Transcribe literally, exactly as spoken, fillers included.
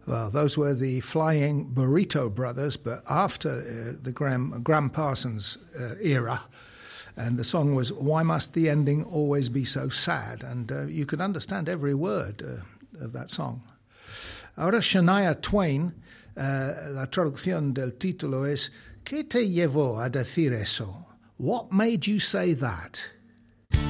Well, those were the Flying Burrito Brothers, but after uh, the Graham, Graham Parsons uh, era. And the song was, Why Must the Ending Always Be So Sad? And uh, you could understand every word uh, of that song. Ahora Shania Twain, uh, la traducción del título es, ¿Qué te llevó a decir eso? What made you say that?